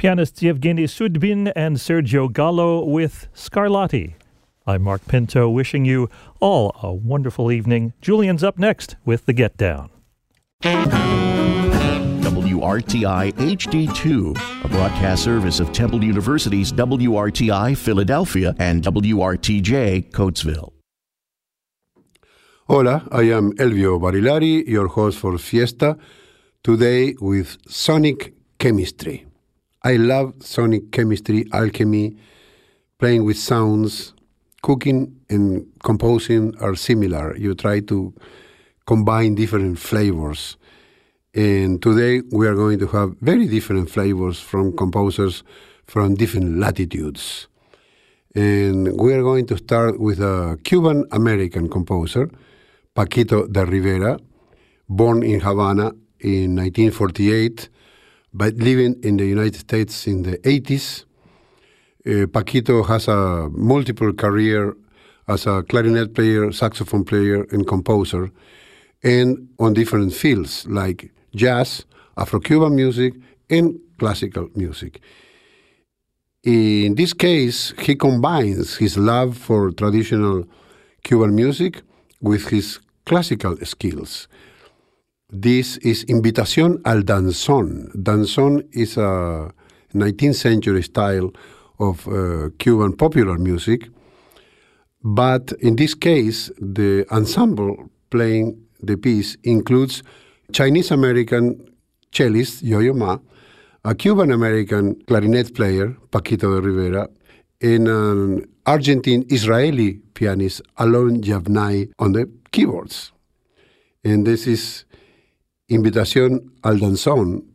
Pianists Yevgeny Sudbin and Sergio Gallo with Scarlatti. I'm Mark Pinto, wishing you all a wonderful evening. Julian's up next with The Get Down. WRTI HD2, a broadcast service of Temple University's WRTI Philadelphia and WRTJ Coatesville. Hola, I am Elvio Barilari, your host for Fiesta, today with Sonic Chemistry. I love sonic chemistry, alchemy, playing with sounds. Cooking and composing are similar. You try to combine different flavors. And today we are going to have very different flavors from composers from different latitudes. And we are going to start with a Cuban-American composer, Paquito de Rivera, born in Havana in 1948, but living in the United States in the 80s. Paquito has a multiple career as a clarinet player, saxophone player, and composer, and on different fields like jazz, Afro-Cuban music, and classical music. In this case, he combines his love for traditional Cuban music with his classical skills. This is Invitación al Danzón. Danzón is a 19th century style of Cuban popular music, but in this case, the ensemble playing the piece includes Chinese-American cellist Yo-Yo Ma, a Cuban-American clarinet player, Paquito de Rivera, and an Argentine-Israeli pianist, Alon Yavnai, on the keyboards. And this is Invitación al Danzón